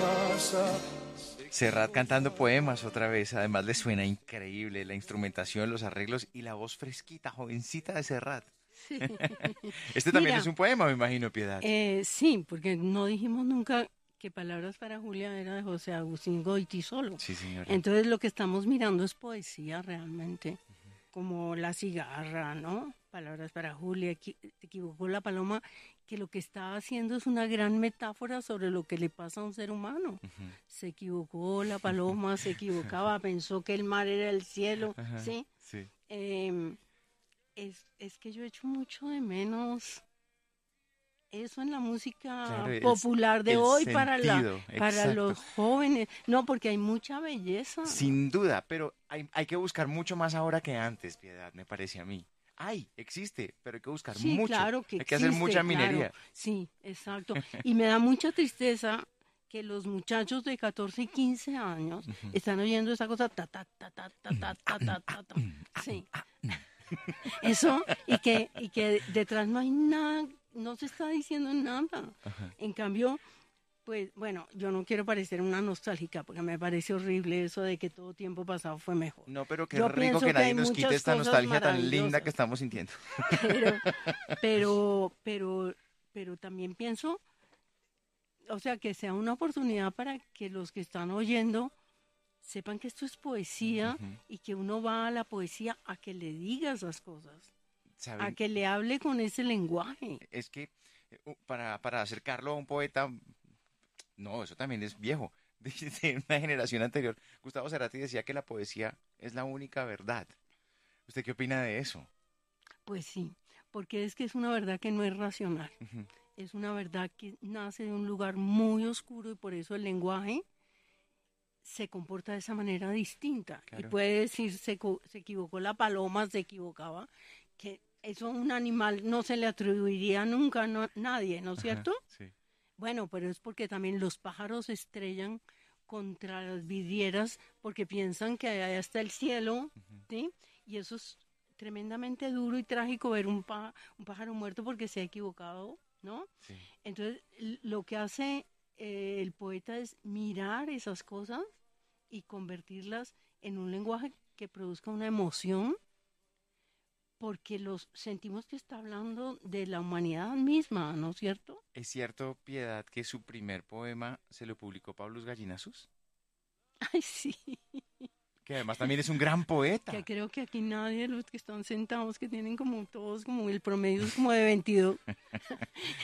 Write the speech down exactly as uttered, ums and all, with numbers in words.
casa. Serrat cantando poemas otra vez, además le suena increíble la instrumentación, los arreglos y la voz fresquita, jovencita de Serrat. Sí. Este también es Mira, un poema, me imagino, Piedad. eh, sí, porque no dijimos nunca que Palabras para Julia era de José Agustín Goytisolo. Sí, señora. Entonces lo que estamos mirando es poesía realmente, como La cigarra, ¿no? Palabras para Julia, equi- te equivocó la paloma, que lo que está haciendo es una gran metáfora sobre lo que le pasa a un ser humano. Ujú. Se equivocó la paloma, se equivocaba, pensó que el mar era el cielo, Ajá, ¿sí? sí. Em, es, es que yo echo mucho de menos eso en la música Claro, el, popular de el hoy para la sentido, para exacto. los jóvenes. No, porque hay mucha belleza. Sin duda, pero hay, hay que buscar mucho más ahora que antes, Piedad, me parece a mí. Hay, existe, pero hay que buscar Sí, mucho. claro que Hay que hacer existe, mucha claro. minería. Sí, exacto. Y me da mucha tristeza que los muchachos de catorce y quince años están oyendo esa cosa ta ta ta ta ta ta ta ta ta. ta. Sí. Eso y que y que detrás no hay nada, no se está diciendo nada. En cambio, pues bueno, yo no quiero parecer una nostálgica porque me parece horrible eso de que todo tiempo pasado fue mejor. No, pero qué Yo rico pienso que que hay nadie nos quite muchas esta cosas nostalgia tan linda maravillosas, que estamos sintiendo. pero pero pero pero también pienso, o sea, que sea una oportunidad para que los que están oyendo sepan que esto es poesía Ujú. y que uno va a la poesía a que le diga esas cosas, a ¿Saben? que le hable con ese lenguaje. Es que eh, u- para, para acercarlo a un poeta, no, eso también es viejo, de, de una generación anterior. Gustavo Cerati decía que la poesía es la única verdad. ¿Usted qué opina de eso? Pues sí, porque es que es una verdad que no es racional. Ujú. Es una verdad que nace de un lugar muy oscuro y por eso el lenguaje se comporta de esa manera distinta. Y Claro. puede decir, se, co- se equivocó la paloma, se equivocaba, que eso a un animal no se le atribuiría nunca a no- nadie, ¿no es Ajá, cierto? sí. Bueno, pero es porque también los pájaros se estrellan contra las vidrieras porque piensan que allá está el cielo, Ujú, ¿sí? Y eso es tremendamente duro y trágico ver un, pá- un pájaro muerto porque se ha equivocado, ¿no? sí. Entonces, l- lo que hace eh, el poeta es mirar esas cosas y convertirlas en un lenguaje que produzca una emoción, porque los sentimos que está hablando de la humanidad misma, ¿no es cierto? ¿Es cierto, Piedad, que su primer poema se lo publicó Pablo Gallinazus? Ay, sí, Que además también es un gran que poeta. creo que aquí nadie de los que están sentados, que tienen como todos, como el promedio es como de veintidós,